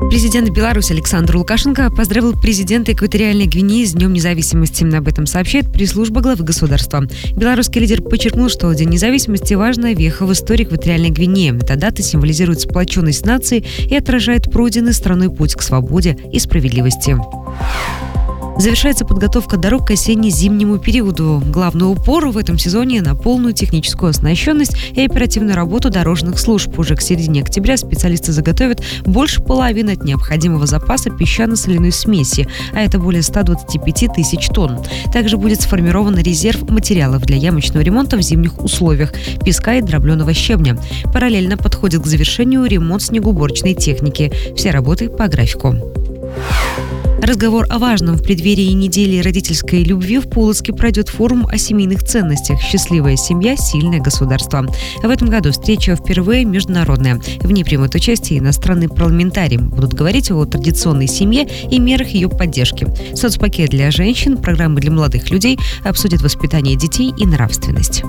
Президент Беларуси Александр Лукашенко поздравил президента Экваториальной Гвинеи с Днем независимости. Об этом сообщает пресс-служба главы государства. Белорусский лидер подчеркнул, что День независимости – важная веха в истории Экваториальной Гвинеи. Эта дата символизирует сплоченность нации и отражает пройденный страной путь к свободе и справедливости. Завершается подготовка дорог к осенне-зимнему периоду. Главный упор в этом сезоне на полную техническую оснащенность и оперативную работу дорожных служб. Уже к середине октября специалисты заготовят больше половины от необходимого запаса песчано-соляной смеси, а это более 125 тысяч тонн. Также будет сформирован резерв материалов для ямочного ремонта в зимних условиях – песка и дробленого щебня. Параллельно подходит к завершению ремонт снегоуборочной техники. Все работы по графику. Разговор о важном в преддверии недели родительской любви в Полоцке пройдет форум о семейных ценностях «Счастливая семья. Сильное государство». В этом году встреча впервые международная. В ней примут участие иностранные парламентарии. Будут говорить о традиционной семье и мерах ее поддержки. Соцпакет для женщин, программы для молодых людей, обсудят воспитание детей и нравственность.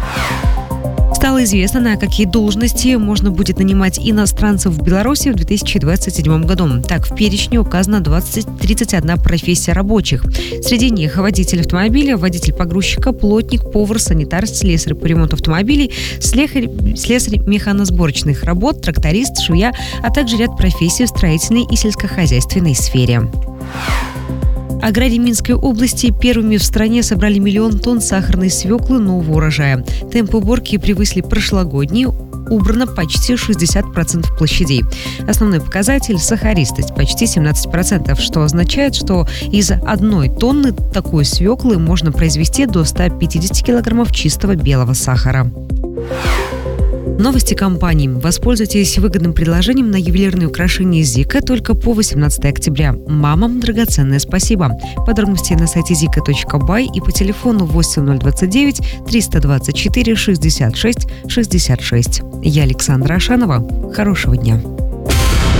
Стало известно, на какие должности можно будет нанимать иностранцев в Беларуси в 2027 году. Так, в перечне указано 31 профессия рабочих. Среди них водитель автомобиля, водитель погрузчика, плотник, повар, санитар, слесарь по ремонту автомобилей, слесарь механосборочных работ, тракторист, швея, а также ряд профессий в строительной и сельскохозяйственной сфере. Аграрии Минской области первыми в стране собрали 1 миллион тонн сахарной свеклы нового урожая. Темпы уборки превысили прошлогодние, убрано почти 60% площадей. Основной показатель – сахаристость – почти 17%, что означает, что из 1 тонны такой свеклы можно произвести до 150 килограммов чистого белого сахара. Новости компании. Воспользуйтесь выгодным предложением на ювелирные украшения Zika только по 18 октября. Мамам драгоценное спасибо. Подробности на сайте zika.by и по телефону 8029 324 66 66. Я Александра Ашанова. Хорошего дня.